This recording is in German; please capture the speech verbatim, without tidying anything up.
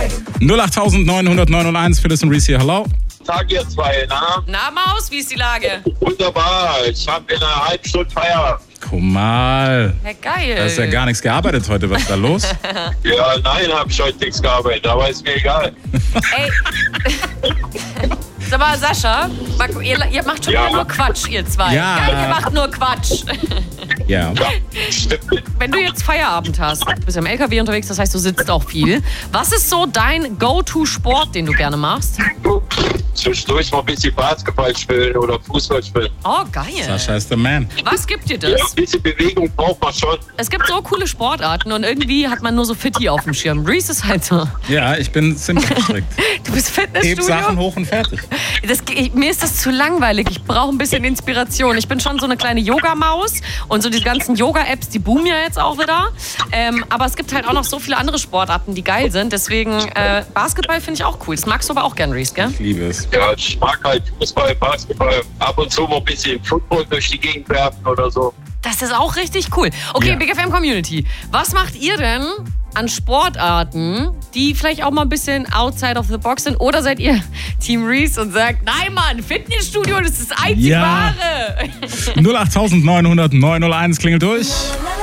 null acht neun null null neun null eins, Phyllis und Reese hier, hallo. Tag ihr zwei, na? Na Maus, wie ist die Lage? Wunderbar, ich habe in einer halben Stunde Feierabend. Guck mal. Ja, geil. Da ist ja gar nichts gearbeitet heute, was ist da los? Ja, nein, habe ich heute nichts gearbeitet, aber ist mir egal. Ey. Sag mal, Sascha, ihr, ihr macht schon Ja. wieder nur Quatsch, ihr zwei. Ja. Geil, ihr macht nur Quatsch. Ja. Ja, stimmt. Wenn du jetzt Feierabend hast, du bist ja im L K W unterwegs, das heißt, du sitzt auch viel. Was ist so dein Go-To-Sport, den du gerne machst? Zwischendurch mal ein bisschen Basketball spielen oder Fußball spielen. Oh, geil. Sascha ist der Man. Was gibt dir Ja, das? ein bisschen Bewegung braucht man schon. Es gibt so coole Sportarten und irgendwie hat man nur so Fitti auf dem Schirm. Reese ist halt so. Ja, ich bin ziemlich strikt. Du bist Heb Sachen Fitnessstudio. hoch und fertig. Das, ich, mir ist das zu langweilig. Ich brauche ein bisschen Inspiration. Ich bin schon so eine kleine Yoga-Maus und so die ganzen Yoga-Apps, die boomen ja jetzt auch wieder. Ähm, aber es gibt halt auch noch so viele andere Sportarten, die geil sind. Deswegen äh, Basketball finde ich auch cool. Das magst du aber auch gern, Reese, gell? Ich liebe es. Ja, ich mag halt Fußball, Basketball, ab und zu mal ein bisschen Football durch die Gegend werfen oder so. Das ist auch richtig cool. Okay, Ja. Big F M Community. Was macht ihr denn an Sportarten, die vielleicht auch mal ein bisschen outside of the box sind? Oder seid ihr Team Reese und sagt, nein Mann, Fitnessstudio, das ist das einzig Ja. wahre? null acht neun null null neun null eins klingelt durch.